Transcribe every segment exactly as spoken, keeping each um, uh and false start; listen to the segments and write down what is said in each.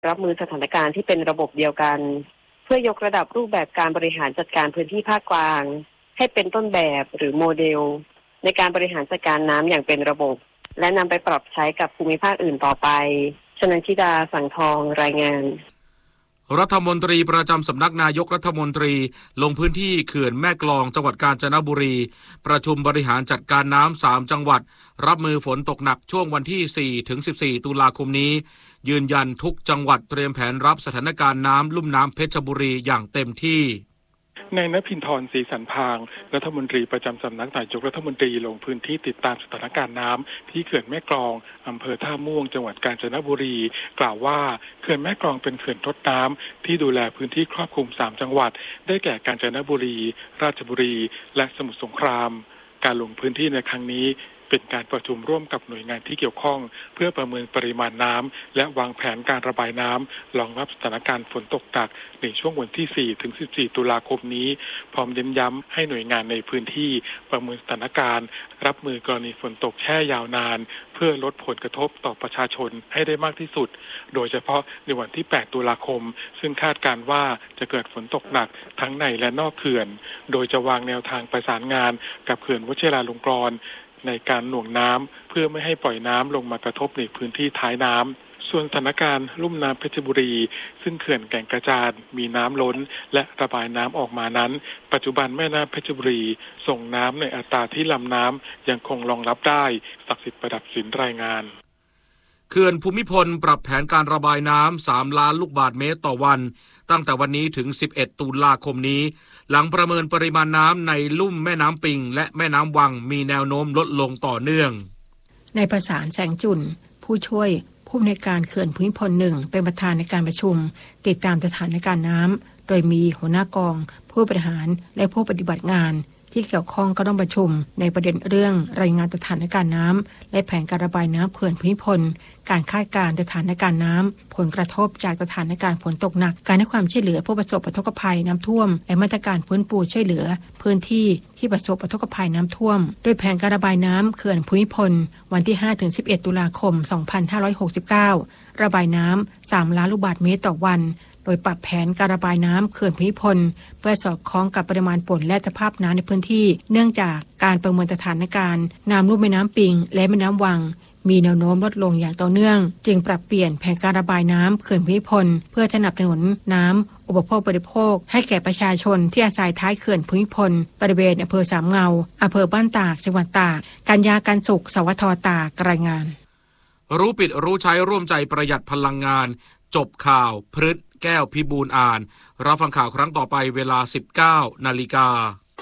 รับมือสถานการณ์ที่เป็นระบบเดียวกันเพื่อยกระดับรูปแบบการบริหารจัดการพื้นที่ภาคกลางให้เป็นต้นแบบหรือโมเดลในการบริหารจัดการน้ำอย่างเป็นระบบและนำไปปรับใช้กับภูมิภาคอื่นต่อไปชนันทิดาสังทองรายงานรัฐมนตรีประจำสำนักนายกรัฐมนตรีลงพื้นที่เขื่อนแม่กลองจังหวัดกาญจนบุรีประชุมบริหารจัดการน้ำสามจังหวัดรับมือฝนตกหนักช่วงวันที่สี่ถึงสิบสี่ตุลาคมนี้ยืนยันทุกจังหวัดเตรียมแผนรับสถานการณ์น้ำลุ่มน้ำเพชรบุรีอย่างเต็มที่นายณภินทรศรีสันพางรัฐมนตรีประจำสำนักนายกรัฐมนตรีลงพื้นที่ติดตามสถานการณ์น้ำที่เขื่อนแม่กลองอำเภอท่าม่วงจังหวัดกาญจนบุรีกล่าวว่าเขื่อนแม่กลองเป็นเขื่อนทดน้ำที่ดูแลพื้นที่ครอบคลุมสามจังหวัดได้แก่กาญจนบุรีราชบุรีและสมุทรสงครามการลงพื้นที่ในครั้งนี้เป็นการประชุมร่วมกับหน่วยงานที่เกี่ยวข้องเพื่อประเมินปริมาณน้ำและวางแผนการระบายน้ำรองรับสถานการณ์ฝนตกหนักในช่วงวันที่สี่ถึงสิบสี่ตุลาคมนี้พร้อมเน้นย้ำให้หน่วยงานในพื้นที่ประเมินสถานการณ์รับมือกรณีฝนตกแช่ยาวนานเพื่อลดผลกระทบต่อประชาชนให้ได้มากที่สุดโดยเฉพาะในวันที่แปดตุลาคมซึ่งคาดการณ์ว่าจะเกิดฝนตกหนักทั้งในและนอกเขื่อนโดยจะวางแนวทางประสานงานกับเขื่อนวชิราลงกรณ์ในการหน่วงน้ำเพื่อไม่ให้ปล่อยน้ำลงมากระทบในพื้นที่ท้ายน้ำส่วนสถานการณ์ลุ่มน้ำเพชรบุรีซึ่งเขื่อนแก่งกระจานมีน้ำล้นและระบายน้ำออกมานั้นปัจจุบันแม่น้ำเพชรบุรีส่งน้ำในอัตราที่ลำน้ำยังคงรองรับได้ศักดิ์สิทธิ์ประดับสินรายงานเขื่อนภูมิพลปรับแผนการระบายน้ำสามล้านลูกบาศก์เมตรต่อวันตั้งแต่วันนี้ถึงสิบเอ็ดตุลาคมนี้หลังประเมินปริมาณน้ำในลุ่มแม่น้ำปิงและแม่น้ำวังมีแนวโน้มลดลงต่อเนื่องในประสานแสงจุลผู้ช่วยผู้อำนวยการเขื่อนภูมิพลหนึ่งเป็นประธานในการประชุมติดตามสถานการณ์น้ำโดยมีหัวหน้ากองผู้บริหารและผู้ปฏิบัติงานที่เกี่ยวข้องก็ต้องประชุมในประเด็นเรื่องรายงานสถานการณ์น้ำและแผนการระบายน้ำเขื่อนภูมิพลการคาดการณ์สถานการณ์น้ำผลกระทบจากสถานการณ์ฝนตกหนักการให้ความช่วยเหลือผู้ประสบอุทกภัยน้ำท่วมและมาตรการฟื้นฟูช่วยเหลือพื้นที่ที่ประสบอุทกภัยน้ำท่วมโดยแผนการระบายน้ำเขื่อนภูมิพลวันที่ ห้าถึงสิบเอ็ด ตุลาคม สองพันห้าร้อยหกสิบเก้าระบายน้ำสามล้านลูกบาศก์เมตรต่อวันโดยปรับแผนการระบายน้ำเขื่อนภูมิพลเพื่อสอดคล้องกับปริมาณฝนและสภาพน้ำในพื้นที่เนื่องจากการประเมินสถานการณ์น้ำลุ่มแม่น้ำปิงและแม่น้ำวังมีแนวโน้มลดลงอย่างต่อเนื่องจึงปรับเปลี่ยนแผนการระบายน้ำเขื่อนภูมิพลเพื่อสนับสนุนน้ำอุปโภคบริโภคให้แก่ประชาชนที่อาศัยท้ายเขื่อนภูมิพลบริเวณอำเภอสามเงาอำเภอบ้านตากจังหวัดตากกัญญาการสุขสวทตากรายงานรู้ปิดรู้ใช้ร่วมใจประหยัดพลังงานจบข่าวพฤษแก้วพิบูลอ่านรับฟังข่าวครั้งต่อไปเวลา สิบเก้านาฬิกา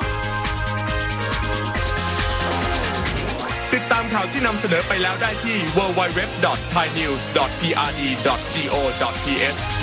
ติดตามข่าวที่นำเสนอไปแล้วได้ที่ ดับเบิลยู ดับเบิลยู ดับเบิลยู ดอท ไทยนิวส์ ดอท พี อาร์ ดี ดอท จี โอ ดอท ที เอช